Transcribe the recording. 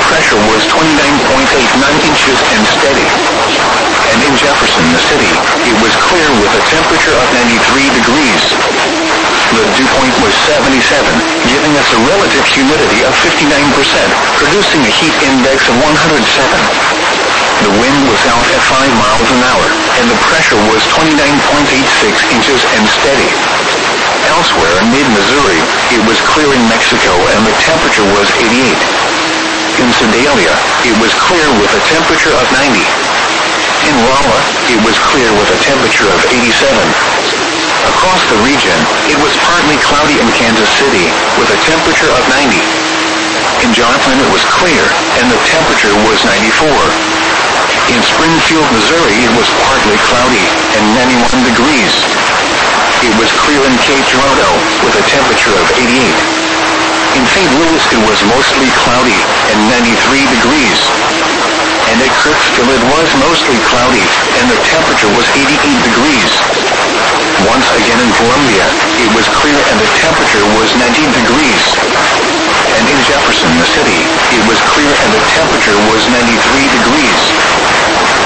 pressure was 29.89 inches and steady. And in Jefferson City, it was clear with a temperature of 93 degrees. The dew point was 77, giving us a relative humidity of 59%, producing a heat index of 107. The wind was out at 5 miles an hour, and the pressure was 29.86 inches and steady. Elsewhere in mid-Missouri, it was clear in Mexico and the temperature was 88. In Sedalia, it was clear with a temperature of 90. In Rolla, it was clear with a temperature of 87. Across the region, it was partly cloudy in Kansas City, with a temperature of 90. In Joplin, it was clear, and the temperature was 94. In Springfield, Missouri, it was partly cloudy, and 91 degrees. It was clear in Cape Girardeau, with a temperature of 88. In St. Louis, it was mostly cloudy, and 93 degrees. And at Kirksville, it was mostly cloudy, and the temperature was 88 degrees. Once again in Columbia, it was clear and the temperature was 90 degrees. And in Jefferson City, it was clear and the temperature was 93 degrees.